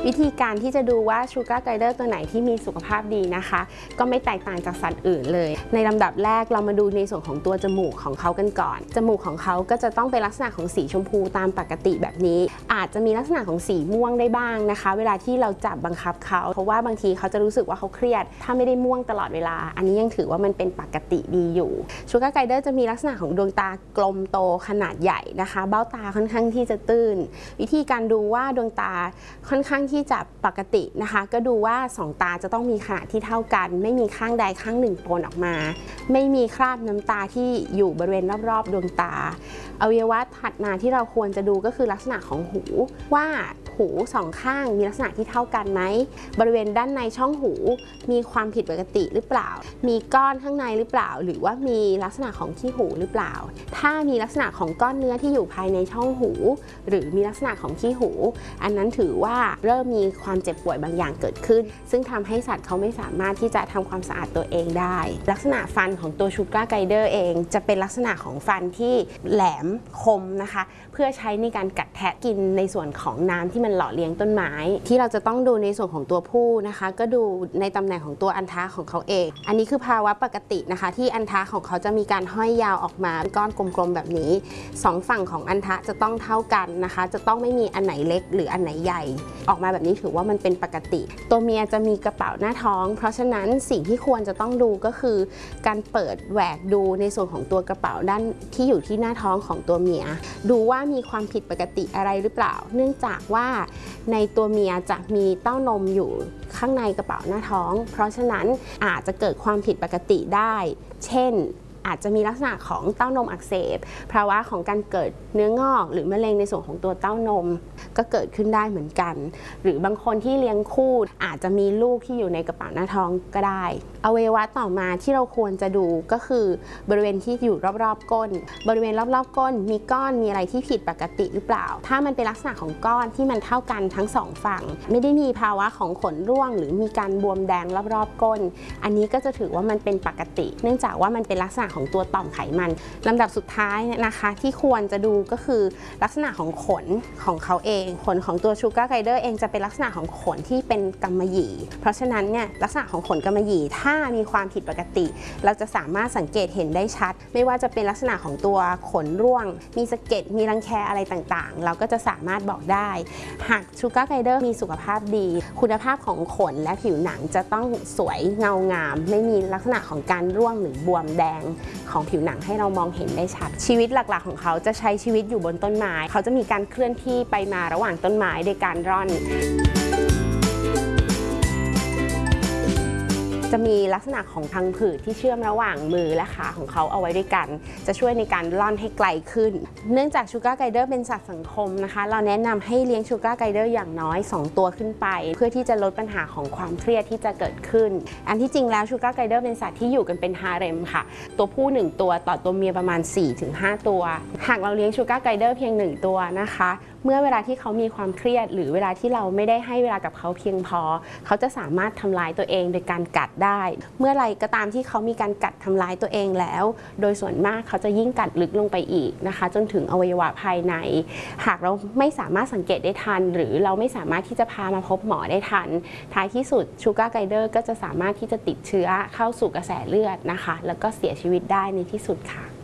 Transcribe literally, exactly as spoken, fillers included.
วิธีการที่จะดูว่าชูการ์ไกเดอร์ตัวไหนที่มีสุขภาพดีนะคะก็ไม่แตกต่างจากสัตว์อื่นเลยในลำดับแรกเรามาดูในส่วนของตัวจมูกของเขากันก่อนจมูกของเขาก็จะต้องเป็นลักษณะของสีชมพูตามปกติแบบนี้อาจจะมีลักษณะของสีม่วงได้บ้างนะคะเวลาที่เราจับบังคับเขาเพราะว่าบางทีเขาจะรู้สึกว่าเขาเครียดถ้าไม่ได้ม่วงตลอดเวลาอันนี้ยังถือว่ามันเป็นปกติดีอยู่ชูการ์ไกเดอร์จะมีลักษณะของดวงตากลมโตขนาดใหญ่นะคะเบ้าตาค่อนข้างที่จะตื้นวิธีการดูว่าดวงตาค่อนข้างที่จะปกตินะคะก็ดูว่าสองตาจะต้องมีขนาดที่เท่ากันไม่มีข้างใดข้างหนึ่งปนออกมาไม่มีคราบน้ำตาที่อยู่บริเวณรอบๆดวงตาอวัยวะถัดมาที่เราควรจะดูก็คือลักษณะของหูว่าหูสองข้างมีลักษณะที่เท่ากันไหมบริเวณด้านในช่องหูมีความผิดปกติหรือเปล่ามีก้อนข้างในหรือเปล่าหรือว่ามีลักษณะของขี้หูหรือเปล่าถ้ามีลักษณะของก้อนเนื้อที่อยู่ภายในช่องหูหรือมีลักษณะของขี้หูอันนั้นถือว่าเริ่มมีความเจ็บป่วยบางอย่างเกิดขึ้นซึ่งทำให้สัตว์เขาไม่สามารถที่จะทำความสะอาดตัวเองได้ลักษณะฟันของตัวชูการ์ไกเดอร์เองจะเป็นลักษณะของฟันที่แหลมคมนะคะเพื่อใช้ในการกัดแทะกินในส่วนของน้ำที่มันหล่อเลี้ยงต้นไม้ที่เราจะต้องดูในส่วนของตัวผู้นะคะก็ดูในตำแหน่งของตัวอันทะของเขาเองอันนี้คือภาวะปกตินะคะที่อันทะของเขาจะมีการห้อยยาวออกมาก้อนกลมๆแบบนี้สองฝั่งของอันทะจะต้องเท่ากันนะคะจะต้องไม่มีอันไหนเล็กหรืออันไหนใหญ่ออกมาแบบนี้ถือว่ามันเป็นปกติตัวเมียจะมีกระเป๋าหน้าท้องเพราะฉะนั้นสิ่งที่ควรจะต้องดูก็คือการเปิดแหวกดูในส่วนของตัวกระเป๋าด้านที่อยู่ที่หน้าท้องของตัวเมียดูว่ามีความผิดปกติอะไรหรือเปล่าเนื่องจากว่าในตัวเมียจะมีเต้านมอยู่ข้างในกระเป๋าหน้าท้องเพราะฉะนั้นอาจจะเกิดความผิดปกติได้เช่นอาจจะมีลักษณะของเต้านมอักเสบภาวะของการเกิดเนื้องอกหรือมะเร็งในส่วนของตัวเต้านมก็เกิดขึ้นได้เหมือนกันหรือบางคนที่เลี้ยงคู่อาจจะมีลูกที่อยู่ในกระเป๋าหน้าท้องก็ได้อวัยวะต่อมาที่เราควรจะดูก็คือบริเวณที่อยู่รอบๆก้นบริเวณรอบๆก้นมีก้อนมีอะไรที่ผิดปกติหรือเปล่าถ้ามันเป็นลักษณะของก้อนที่มันเท่ากันทั้งสองฝั่งไม่ได้มีภาวะของขนร่วงหรือมีการบวมแดงรอบๆก้นอันนี้ก็จะถือว่ามันเป็นปกติเนื่องจากว่ามันเป็นลักษณะของตัวต่อมไขมันลำดับสุดท้ายนะคะที่ควรจะดูก็คือลักษณะของขนของเขาเองขนของตัวชูการ์ไกเดอร์เองจะเป็นลักษณะของขนที่เป็นกำมะหยี่เพราะฉะนั้นเนี่ยลักษณะของขนกำมะหยี่ถ้ามีความผิดปกติเราจะสามารถสังเกตเห็นได้ชัดไม่ว่าจะเป็นลักษณะของตัวขนร่วงมีสะเก็ดมีรังแคอะไรต่างๆเราก็จะสามารถบอกได้หากชูการ์ไกเดอร์มีสุขภาพดีคุณภาพของขนและผิวหนังจะต้องสวยเงางามไม่มีลักษณะของการร่วงหรือบวมแดงของผิวหนังให้เรามองเห็นได้ชัดชีวิตหลักๆของเขาจะใช้ชีวิตอยู่บนต้นไม้เขาจะมีการเคลื่อนที่ไปมาระหว่างต้นไม้โดยการร่อนจะมีลักษณะของพังผืดที่เชื่อมระหว่างมือและขาของเขาเอาไว้ด้วยกันจะช่วยในการล่อนให้ไกลขึ้นเนื่องจากชูการ์ไกเดอร์เป็นสัตว์สังคมนะคะเราแนะนำให้เลี้ยงชูการ์ไกเดอร์อย่างน้อยสองตัวขึ้นไปเพื่อที่จะลดปัญหาของความเครียดที่จะเกิดขึ้นอันที่จริงแล้วชูการ์ไกเดอร์เป็นสัตว์ที่อยู่กันเป็นฮาเร็มค่ะตัวผู้หนึ่งตัวต่อตัวเมียประมาณ สี่ถึงห้า ตัวหากเราเลี้ยงชูการ์ไกเดอร์เพียงหนึ่งตัวนะคะเมื่อเวลาที่เขามีความเครียดหรือเวลาที่เราไม่ได้ให้เวลากับเขาเพียงพอเขาจะสามารถทำลายตัวเองโดยการกัดได้เมื่อไรก็ตามที่เขามีการกัดทำลายตัวเองแล้วโดยส่วนมากเขาจะยิ่งกัดลึกลงไปอีกนะคะจนถึงอวัยวะภายในหากเราไม่สามารถสังเกตได้ทันหรือเราไม่สามารถที่จะพามาพบหมอได้ทันท้ายที่สุดชูการ์ไกเดอร์ก็จะสามารถที่จะติดเชื้อเข้าสู่กระแสเลือดนะคะแล้วก็เสียชีวิตได้ในที่สุดค่ะ